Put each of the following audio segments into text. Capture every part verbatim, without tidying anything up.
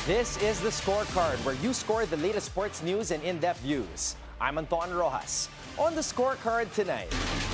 This is the Scorecard, where you score the latest sports news and in-depth views. I'm Anton Rojas. On the Scorecard tonight,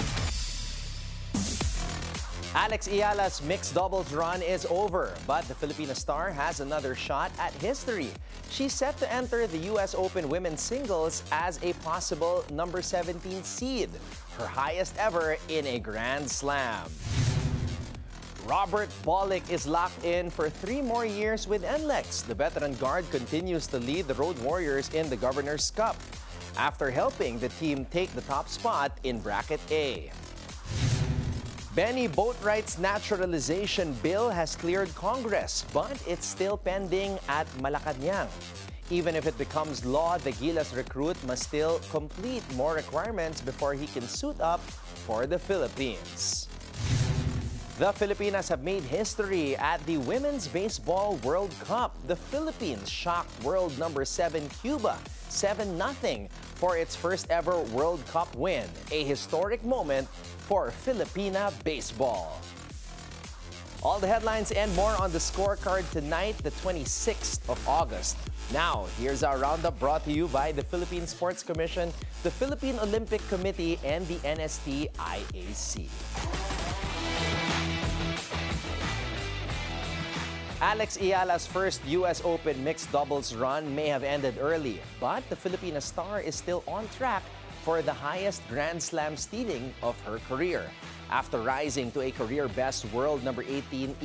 Alex Ayala's mixed doubles run is over, but the Filipina star has another shot at history. She's set to enter the U S Open women's singles as a possible number seventeen seed, her highest ever in a Grand Slam. Robert Bolick is locked in for three more years with N L E X. The veteran guard continues to lead the Road Warriors in the Governor's Cup after helping the team take the top spot in Bracket A. Benny Boatwright's naturalization bill has cleared Congress, but it's still pending at Malacanang. Even if it becomes law, the Gilas recruit must still complete more requirements before he can suit up for the Philippines. The Filipinas have made history at the Women's Baseball World Cup. The Philippines shocked world number seven Cuba seven nothing for its first ever World Cup win, a historic moment for Filipina baseball. All the headlines and more on the Scorecard tonight, the twenty-sixth of August. Now, here's our roundup brought to you by the Philippine Sports Commission, the Philippine Olympic Committee, and the N S T I A C. Alex Ayala's first U S Open mixed doubles run may have ended early, but the Filipina star is still on track for the highest Grand Slam seeding of her career. After rising to a career best world number eighteen